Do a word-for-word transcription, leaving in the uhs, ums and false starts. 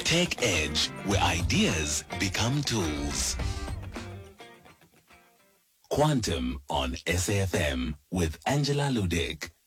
Tech Edge, where ideas become tools. Quantum on S A F M with Angela Ludick.